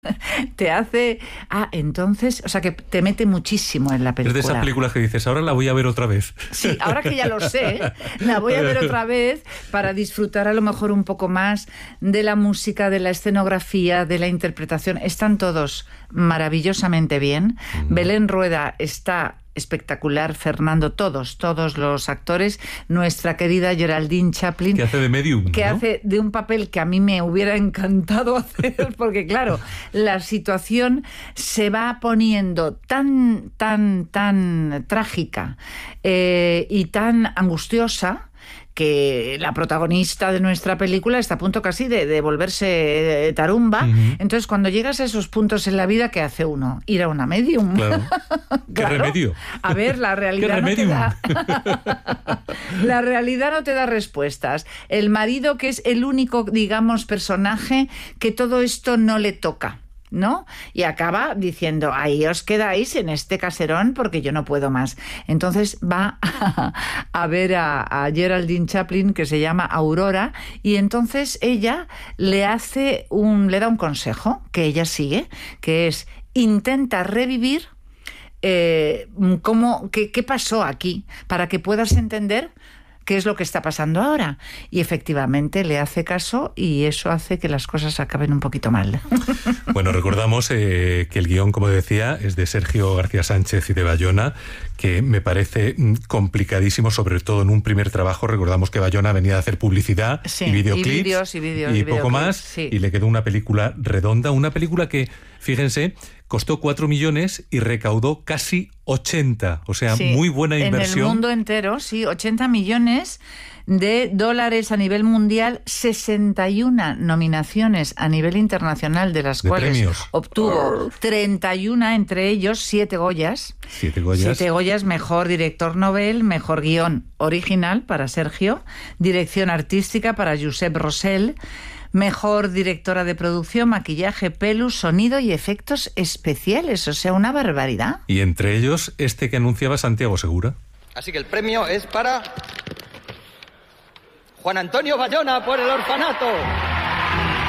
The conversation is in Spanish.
te hace... entonces, o sea, que te mete muchísimo en la película. Es de esas películas que dices, ahora la voy a ver otra vez. Sí, ahora que ya lo sé, la voy a ver otra vez para disfrutar a lo mejor un poco más de la música, de la escenografía, de la interpretación. Están todos maravillosamente bien. Belén Rueda está espectacular, Fernando, todos los actores, nuestra querida Geraldine Chaplin, que hace de medium, que ¿no? hace de un papel que a mí me hubiera encantado hacer, porque claro, la situación se va poniendo tan trágica y tan angustiosa, que la protagonista de nuestra película está a punto casi de volverse tarumba. Entonces, cuando llegas a esos puntos en la vida, ¿qué hace uno? Ir a una medium. Claro. ¿Qué remedio? A ver, la realidad no te da... La realidad no te da respuestas. El marido, que es el único, digamos, personaje que todo esto no le toca, ¿no? Y acaba diciendo, ahí os quedáis en este caserón porque yo no puedo más. Entonces va a ver a Geraldine Chaplin, que se llama Aurora, y entonces ella le da un consejo que ella sigue, que es intenta revivir qué pasó aquí, para que puedas entender qué es lo que está pasando ahora. Y efectivamente le hace caso y eso hace que las cosas acaben un poquito mal. Bueno, recordamos que el guión, como decía, es de Sergio García Sánchez y de Bayona, que me parece complicadísimo, sobre todo en un primer trabajo. Recordamos que Bayona venía a hacer publicidad y videoclips y poco más, sí. Y le quedó una película redonda, una película que, fíjense, costó 4 millones y recaudó casi 80, o sea, muy buena inversión. En el mundo entero, sí, 80 millones de dólares a nivel mundial, 61 nominaciones a nivel internacional, de las cuales premios. Obtuvo 31, entre ellos 7 Goyas. 7 Goyas. 7 Goyas, mejor director Nobel, mejor guión original para Sergio, dirección artística para Josep Rossell, mejor directora de producción, maquillaje, pelo, sonido y efectos especiales. O sea, una barbaridad. Y entre ellos, este que anunciaba Santiago Segura. Así que el premio es para Juan Antonio Bayona por El orfanato.